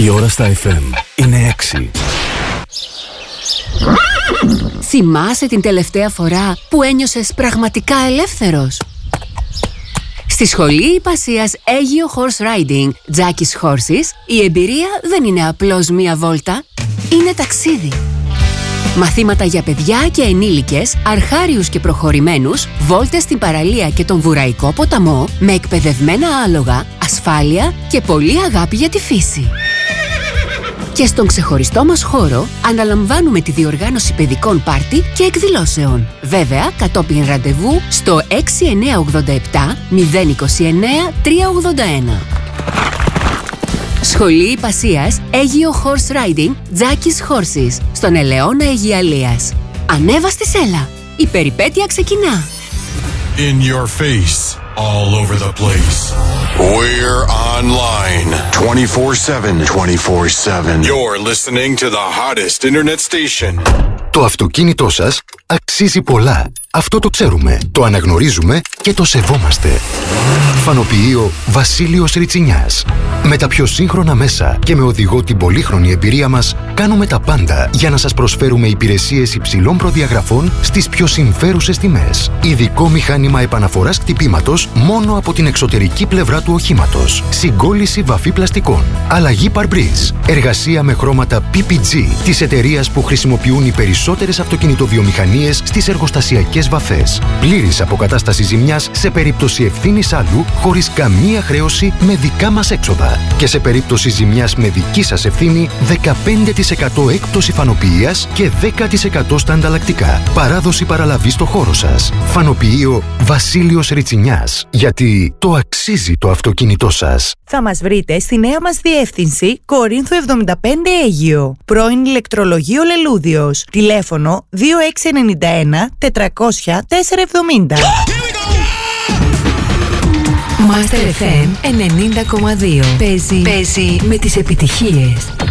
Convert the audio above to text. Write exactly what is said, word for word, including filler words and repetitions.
Η ώρα στα εφ εμ είναι έξι. Θυμάσαι την τελευταία φορά που ένιωσες πραγματικά ελεύθερος? Στη Σχολή Ιππασίας Αίγυο Horse Riding Jackie's Horses η εμπειρία δεν είναι απλώς μία βόλτα, είναι ταξίδι. Μαθήματα για παιδιά και ενήλικες, αρχάριους και προχωρημένους, βόλτες στην παραλία και τον Βουραϊκό ποταμό με εκπαιδευμένα άλογα, ασφάλεια και πολλή αγάπη για τη φύση. Και στον ξεχωριστό μας χώρο αναλαμβάνουμε τη διοργάνωση παιδικών πάρτι και εκδηλώσεων. Βέβαια, κατόπιν ραντεβού στο έξι εννιά ογδόντα επτά μηδέν είκοσι εννέα τριακόσια ογδόντα ένα. Σχολή Ιππασίας Αίγυο Horse Riding Jackie's Horses στον Ελαιώνα Αιγιαλίας. Ανέβα στη σέλα. Η περιπέτεια ξεκινά. In your face, all over the place. We're online twenty-four seven. twenty-four seven. You're listening to the hottest internet station. Το αυτοκίνητό σας αξίζει πολλά. Αυτό το ξέρουμε, το αναγνωρίζουμε και το σεβόμαστε. Φανοποιείο Βασίλειος Ριτσινιάς. Με τα πιο σύγχρονα μέσα και με οδηγό την πολύχρονη εμπειρία μας, κάνουμε τα πάντα για να σας προσφέρουμε υπηρεσίες υψηλών προδιαγραφών στις πιο συμφέρουσες τιμές. Ειδικό μηχάνημα επαναφοράς κτυπήματος μόνο από την εξωτερική πλευρά του οχήματος. Συγκόλληση βαφή πλαστικών. Αλλαγή παρμπρίζ. Εργασία με χρώματα πι πι τζι της εταιρείας που χρησιμοποιούν οι περισσότερες αυτοκινητοβιομηχανίες στις εργοστασιακές βαφές. Πλήρης αποκατάσταση ζημιάς σε περίπτωση ευθύνης άλλου, χωρίς καμία χρέωση με δικά μας έξοδα. Και σε περίπτωση ζημιάς με δική σας ευθύνη, δεκαπέντε τοις εκατό έκπτωση φανοποιίας και δέκα τοις εκατό στα ανταλλακτικά. Παράδοση παραλαβή στο χώρο σας. Φανοποιείο Βασίλειος Ριτσινιάς. Γιατί το αξίζει το αυτοκίνητό σας. Θα μας βρείτε στη νέα μας διεύθυνση Κορίνθου εβδομήντα πέντε Αίγυο. Πρώην ηλεκτρολογείο Λελούδιος. Τηλέφωνο δύο έξι εννιά ένα τετρακόσια τετρακόσια εβδομήντα. Master εφ εμ ενενήντα κόμμα δύο. Παίζει, παίζει με τις επιτυχίες.